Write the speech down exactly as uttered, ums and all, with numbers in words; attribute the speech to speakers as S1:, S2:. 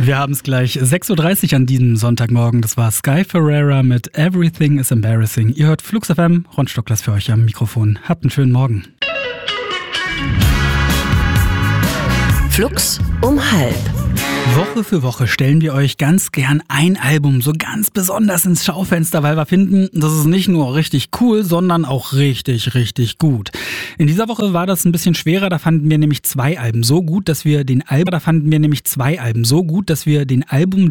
S1: Wir haben es gleich sechs Uhr dreißig an diesem Sonntagmorgen. Das war Sky Ferreira mit Everything is Embarrassing. Ihr hört Flux F M, Ron Stocklas für euch am Mikrofon. Habt einen schönen Morgen.
S2: Flux um halb.
S1: Woche für Woche stellen wir euch ganz gern ein Album so ganz besonders ins Schaufenster, weil wir finden, das ist nicht nur richtig cool, sondern auch richtig, richtig gut. In dieser Woche war das ein bisschen schwerer, da fanden wir nämlich zwei Alben so gut, dass wir den Album, da fanden wir nämlich zwei Alben so gut, dass wir den Album